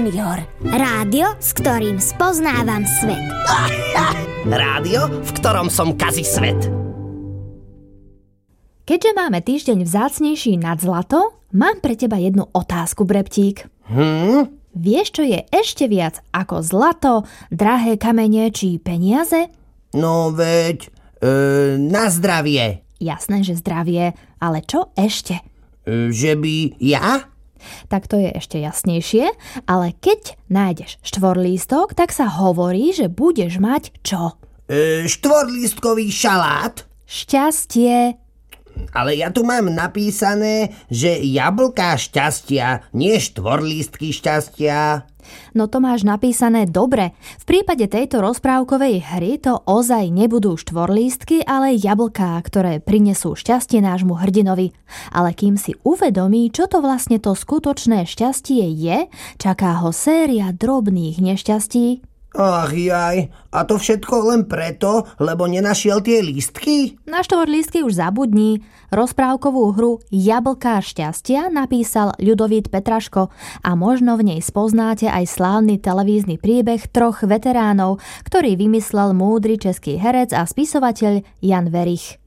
Junior. Rádio, s ktorým spoznávam svet. Rádio, v ktorom som kazí svet. Keďže máme týždeň vzácnejší nad zlato, mám pre teba jednu otázku, Breptík. Vieš, čo je ešte viac ako zlato, drahé kamene či peniaze? No veď, na zdravie. Jasné, že zdravie, ale čo ešte? Že by ja? Tak to je ešte jasnejšie, ale keď nájdeš štvorlístok, tak sa hovorí, že budeš mať čo? Štvorlístkový šalát. Šťastie. Ale ja tu mám napísané, že jablká šťastia, nie štvorlístky šťastia. No to máš napísané dobre. V prípade tejto rozprávkovej hry to ozaj nebudú štvorlístky, ale jablká, ktoré prinesú šťastie nášmu hrdinovi. Ale kým si uvedomí, čo to vlastne to skutočné šťastie je, čaká ho séria drobných nešťastí. Ach jaj, a to všetko len preto, lebo nenašiel tie lístky? Na štvorlístky už zabudni. Rozprávkovú hru Jablká šťastia napísal Ľudovít Petraško a možno v nej spoznáte aj slávny televízny príbeh troch veteránov, ktorý vymyslel múdry český herec a spisovateľ Jan Werich.